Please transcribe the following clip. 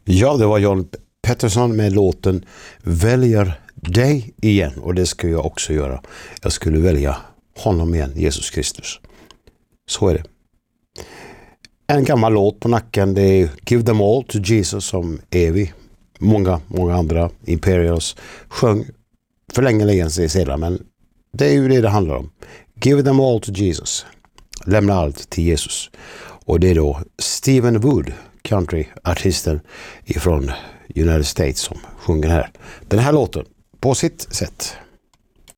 Ja, det var John Pettersson med låten Väljer dig igen, och det ska jag också göra. Jag skulle välja honom igen, Jesus Kristus. Så är det. En gammal låt på nacken, det är Give them all to Jesus som Evi, många andra Imperials sjöng för länge sedan, men det är ju det handlar om. Give them all to Jesus. Lämna allt till Jesus. Och det är då Stephen Wood, countryartisten ifrån United States, som sjunger den här låten på sitt sätt.